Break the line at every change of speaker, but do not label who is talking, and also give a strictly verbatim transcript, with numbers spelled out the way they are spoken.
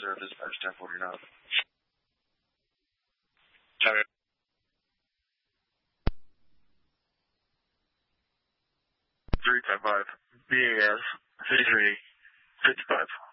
reserve dispatch ten forty-nine.
Okay. three ten five, B A S, fifty-three, fifty-five.